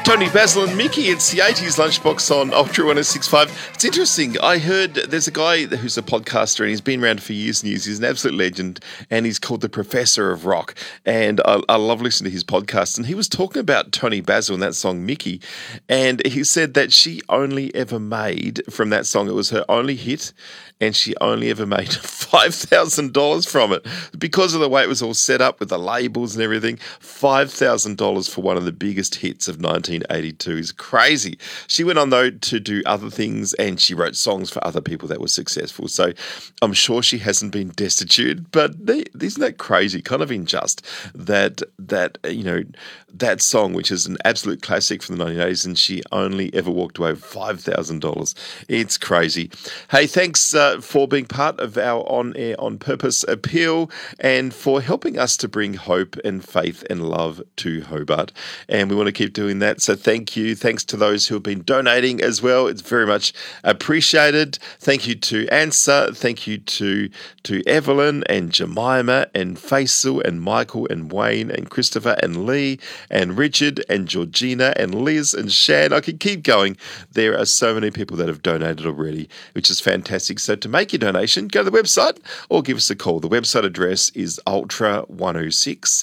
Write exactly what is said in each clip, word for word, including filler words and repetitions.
Tony Basil and Mickey, it's the eighties Lunchbox on Ultra one oh six point five. It's interesting. I heard there's a guy who's a podcaster and he's been around for years and years. He's an absolute legend and he's called the Professor of Rock. And I, I love listening to his podcast. And he was talking about Tony Basil and that song, Mickey. And he said that she only ever made from that song, it was her only hit, and she only ever made five thousand dollars from it because of the way it was all set up with the labels and everything. five thousand dollars for one of the biggest hits of nineteen eighty-two is crazy. She went on, though, to do other things and she wrote songs for other people that were successful. So I'm sure she hasn't been destitute, but they, isn't that crazy? Kind of unjust that, that you know, that song, which is an absolute classic from the nineteen eighties, and she only ever walked away with five thousand dollars. It's crazy. Hey, thanks uh, for being part of our On Air On Purpose appeal and for helping us to bring hope and faith and love to Hobart. And we want to keep doing that. So thank you. Thanks to those who have been donating as well. It's very much appreciated. Thank you to Ansa. Thank you to, to Evelyn and Jemima and Faisal and Michael and Wayne and Christopher and Lee and Richard and Georgina and Liz and Shan. I can keep going. There are so many people that have donated already, which is fantastic. So to make your donation, go to the website or give us a call. The website address is ultra one oh six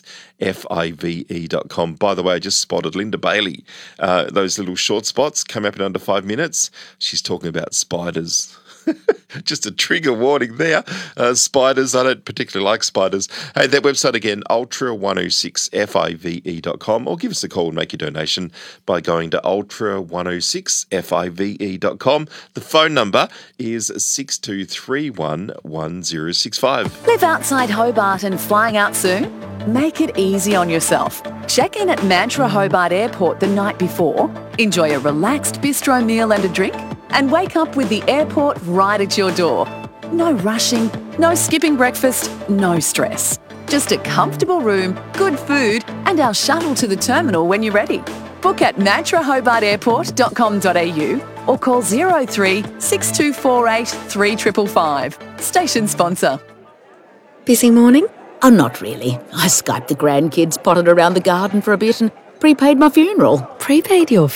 five dot com. By the way, I just spotted Linda Bailey. Uh, those little short spots come up in under five minutes. She's talking about spiders. Just a trigger warning there. Uh, spiders, I don't particularly like spiders. Hey, that website again, ultra one oh six five dot com, or give us a call and make your donation by going to ultra one oh six five dot com. The phone number is six two three one one zero six five. Live outside Hobart and flying out soon? Make it easy on yourself. Check in at Mantra Hobart Airport the night before, enjoy a relaxed bistro meal and a drink, and wake up with the airport right at your door. No rushing, no skipping breakfast, no stress. Just a comfortable room, good food, and our shuttle to the terminal when you're ready. Book at mantra hobart airport dot com dot a u or call zero three six two four eight three five five five. Station sponsor. Busy morning? Oh, not really. I Skyped the grandkids, potted around the garden for a bit and prepaid my funeral. Prepaid your